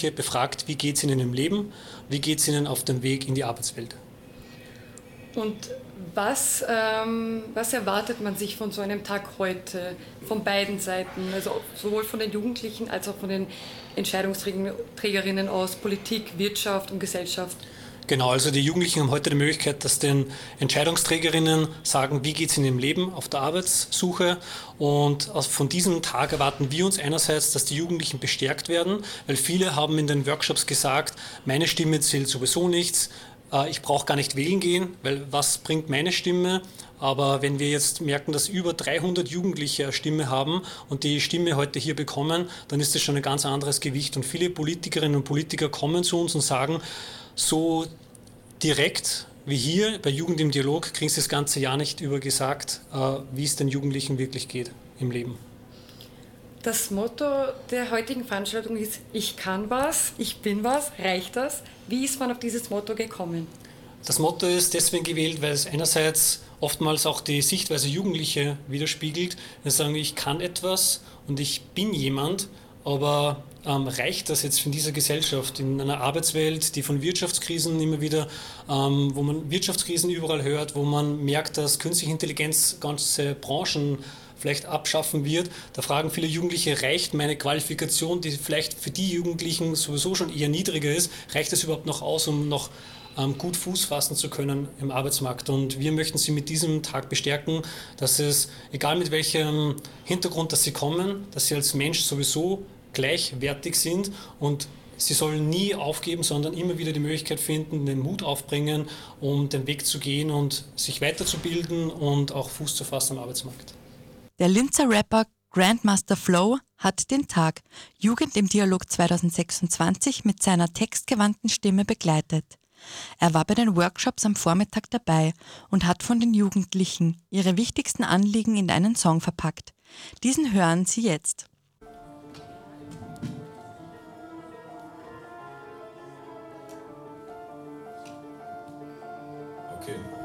Jugendliche befragt, wie geht es ihnen im Leben, wie geht es ihnen auf dem Weg in die Arbeitswelt. Und was erwartet man sich von so einem Tag heute, von beiden Seiten, also sowohl von den Jugendlichen als auch von den Entscheidungsträgerinnen aus Politik, Wirtschaft und Gesellschaft? Genau, also die Jugendlichen haben heute die Möglichkeit, dass den Entscheidungsträgerinnen sagen, wie geht es ihnen im Leben auf der Arbeitssuche. Und von diesem Tag erwarten wir uns einerseits, dass die Jugendlichen bestärkt werden, weil viele haben in den Workshops gesagt, meine Stimme zählt sowieso nichts, ich brauche gar nicht wählen gehen, weil was bringt meine Stimme? Aber wenn wir jetzt merken, dass über 300 Jugendliche eine Stimme haben und die Stimme heute hier bekommen, dann ist das schon ein ganz anderes Gewicht. Und viele Politikerinnen und Politiker kommen zu uns und sagen, so direkt wie hier bei Jugend im Dialog kriegen Sie das ganze Jahr nicht über gesagt, wie es den Jugendlichen wirklich geht im Leben. Das Motto der heutigen Veranstaltung ist: Ich kann was, ich bin was, reicht das? Wie ist man auf dieses Motto gekommen? Das Motto ist deswegen gewählt, weil es einerseits oftmals auch die Sichtweise Jugendliche widerspiegelt. Wir sagen, ich kann etwas und ich bin jemand, aber reicht das jetzt in dieser Gesellschaft, in einer Arbeitswelt, die von Wirtschaftskrisen immer wieder, wo man Wirtschaftskrisen überall hört, wo man merkt, dass künstliche Intelligenz ganze Branchen vielleicht abschaffen wird. Da fragen viele Jugendliche, reicht meine Qualifikation, die vielleicht für die Jugendlichen sowieso schon eher niedriger ist, reicht das überhaupt noch aus, um noch gut Fuß fassen zu können im Arbeitsmarkt. Und wir möchten Sie mit diesem Tag bestärken, dass es, egal mit welchem Hintergrund dass Sie kommen, dass Sie als Mensch sowieso gleichwertig sind und Sie sollen nie aufgeben, sondern immer wieder die Möglichkeit finden, den Mut aufbringen, um den Weg zu gehen und sich weiterzubilden und auch Fuß zu fassen am Arbeitsmarkt. Der Linzer Rapper Grandmaster Flo hat den Tag Jugend im Dialog 2026 mit seiner textgewandten Stimme begleitet. Er war bei den Workshops am Vormittag dabei und hat von den Jugendlichen ihre wichtigsten Anliegen in einen Song verpackt. Diesen hören Sie jetzt. Okay.